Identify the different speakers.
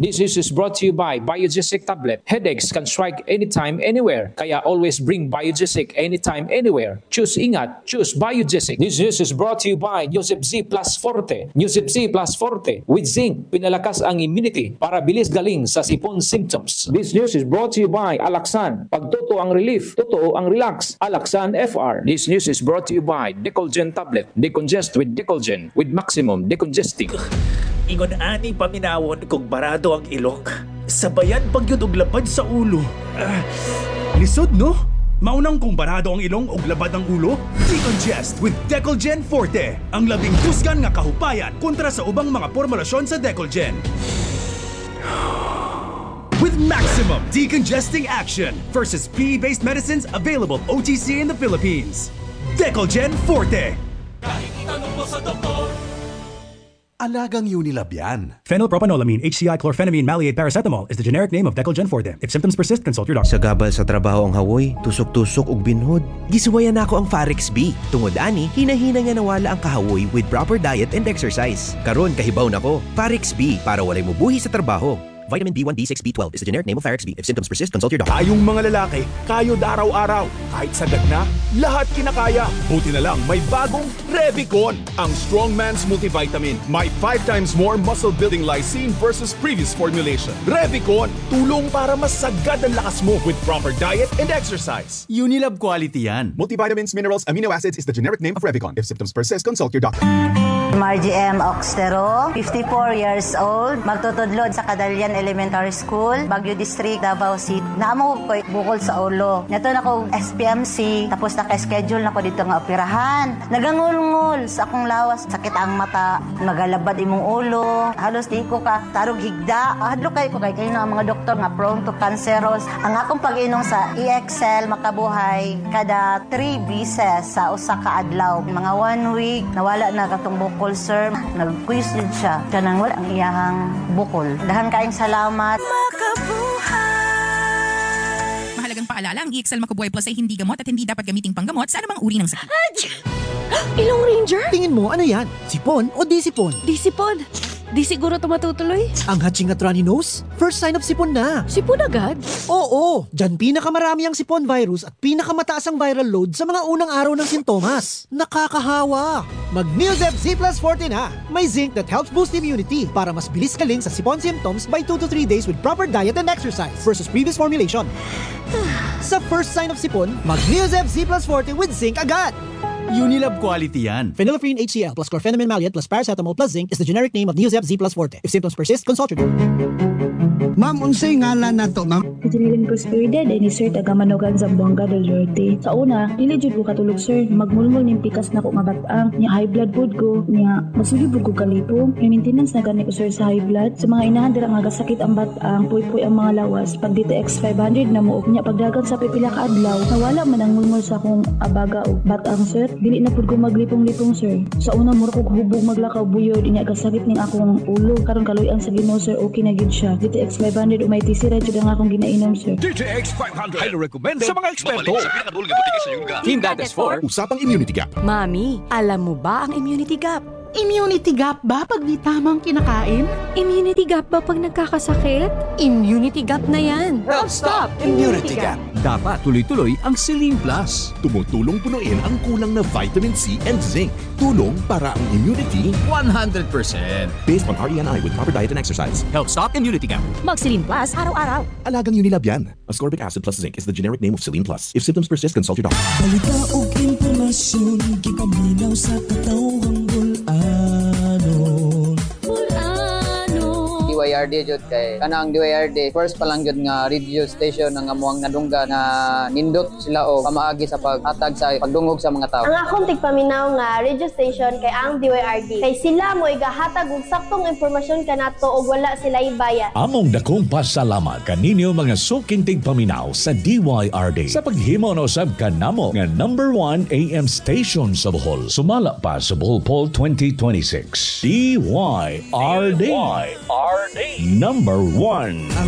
Speaker 1: This news is brought to you by Biogesic Tablet. Headaches can strike anytime, anywhere. Kaya always bring Biogesic anytime, anywhere. Choose ingat, choose Biogesic. This news is brought to you by Newsip Z Plus Forte. Newsip Z Plus Forte with zinc, pinalakas ang immunity para bilis galing sa sipon symptoms. This news is brought to you by Alaxan. Pag totoo ang relief, totoo ang relax. Alaxan FR. This news is brought to you by Decolgen Tablet. Decongest with Decolgen with maximum decongesting.
Speaker 2: Ingon ani paminawon kung barado ang ilok. Sabayan pagyud og labad sa ulo.
Speaker 3: Lisod no? Maunang kung barado ang ilong og labad ang ulo? Decongest with Decolgen Forte. Ang labing tusgan nga kahupayan kontra sa ubang mga formulasyon sa Decolgen. With maximum decongesting action versus PE-based medicines available OTC in the Philippines. Decolgen Forte.
Speaker 4: Kahit itanong mo sa doktor,
Speaker 5: Alagang Unilab yan.
Speaker 3: Phenylpropanolamine, HCI, chlorphenamine, maleate, paracetamol is the generic name of Decolgen Forte. If symptoms persist, consult your doctor.
Speaker 6: Sa gabal sa trabaho ang hawoy, tusok-tusok ug binhod. Gisuwayan nako ang Farex B. Tungod ani, hinahina nga nawala ang kahawoy with proper diet and exercise. Karon kahibaw nako, Farex B para walay mubuhi sa trabaho. Vitamin B1, B6, B12 is the generic name of Farex B. If symptoms persist, consult your doctor.
Speaker 5: Tayong mga lalaki, kayod araw-araw. Kahit sagad na, lahat kinakaya. Buti na lang, may bagong Revicon. Ang Strong Man's Multivitamin. May 5 times more muscle-building lysine versus previous formulation. Revicon, tulong para mas sagad ang lakas mo with proper diet and exercise.
Speaker 3: Unilab quality yan.
Speaker 5: Multivitamins, minerals, amino acids is the generic name of Revicon. If symptoms persist, consult your doctor.
Speaker 7: Margie M. Oxtero, 54 years old, magtutudlod sa Kadalian Elementary School, Baguio District, Davao City. Naamo ko bukol sa ulo. Nato na ko SPMC, tapos naka-schedule na ko dito nga operahan. Nagangulngol sa akong lawas, sakit ang mata, magalabad imong ulo, halos di ko ka tarog higda. Hadlo kay na ang mga doktor nga prone to cancerous. Ang akong pag-inom sa EXL makabuhay kada 3 beses sa usa ka adlaw. Mga 1 week nawala na katong bukol, sir. Nag-quiz din siya. Kanang wala ang iyahang bukol. Dahan kaayong salamat.
Speaker 8: Mahalagang paalala, ang EXL Makabuhay Plus ay hindi gamot at hindi dapat gamiting panggamot sa anumang uri ng sakit.
Speaker 9: Ilong Ranger?
Speaker 10: Tingin mo, ano yan? Sipon o di sipon?
Speaker 9: Di sipon. Di siguro ito matutuloy.
Speaker 10: Ang hatching at runny nose? First sign of sipon na.
Speaker 9: Sipon agad?
Speaker 10: Oo, dyan pinakamarami ang sipon virus at pinakamataas ang viral load sa mga unang araw ng sintomas. Nakakahawa. Mag-Newsep Z Plus Forte na. May zinc that helps boost immunity para mas bilis kaling sa sipon symptoms by 2 to 3 days with proper diet and exercise versus previous formulation. Sa first sign of sipon, mag-Newsep Z Plus Forte with zinc agad.
Speaker 3: Unilab quality yan.
Speaker 10: Phenylephrine HCl plus chlorphenamine maleate plus paracetamol plus zinc is the generic name of Newsep Z Plus Forte. If symptoms persist, consult your doctor.
Speaker 11: Ma'am, unsay ngalan na to, ma'am?
Speaker 12: Jilin Prosperida, ni Sir taga-Manogan sa Buanga del Norte. Sa una, dili jud ko katulog, sir. Magmulmul ning pikas na ko nga batang. Nya high blood pod ko. Nya masugid pod ko kalipo. May maintenance na gani ko, sir, sa high blood. Sa mga inahan dira nga gasakit ang batang, puy-puy ang mga lawas. Pag DTX 500 na mo, nya pagdagan sa pipila ka adlaw, nawala man ang mulmul sa akong abaga o batang, sir. Dili na pod ko maglipong-lipong, sir. Sa una, mura ko hubog maglakaw buyod. Nya gasakit ning akong ulo. Karon kaloy-an sa Ginoo, sir. Okay na gid siya. DTX 500 o may tisira jud ang akong ginainom, sir.
Speaker 5: DTX 500. Highly recommended sa mga eksperto.
Speaker 1: Team that is for
Speaker 5: Usapang immunity gap.
Speaker 9: Mami, alam mo ba ang immunity gap?
Speaker 13: Immunity gap ba pag di tamang kinakain?
Speaker 9: Immunity gap ba pag nagkakasakit? Immunity gap na yan.
Speaker 5: Help stop immunity gap.
Speaker 14: Dapat tuloy-tuloy ang Selene Plus.
Speaker 5: Tumutulong punuin ang kulang na vitamin C and zinc. Tulong para ang immunity
Speaker 14: 100%.
Speaker 5: based on RENI with proper diet and exercise.
Speaker 14: Help stop immunity gap.
Speaker 9: Mag Selene Plus araw-araw.
Speaker 5: Alagang Unilab yan. Ascorbic acid plus zinc is the generic name of Selene Plus. If symptoms persist, consult your doctor.
Speaker 4: balita o impormasyon, gipaminaw sa katawang
Speaker 15: DYRD jud kay kanang DYRD first pa lang jud nga radio station nga amuang nadungga na nindot sila o pamaagi sa paghatag sa pagdungog sa mga tao.
Speaker 16: Ang akong tigpaminaw nga radio station kay ang DYRD kay sila mo igahatag og saktong impormasyon kanato og wala sila ibayad.
Speaker 17: Among dakong pasalamat kaninyo mga suking tigpaminaw sa DYRD sa paghimo no sab kanamo nga number 1 AM station sa Bohol. Sumala pa sa Bohol Poll 2026. DYRD. Number 1.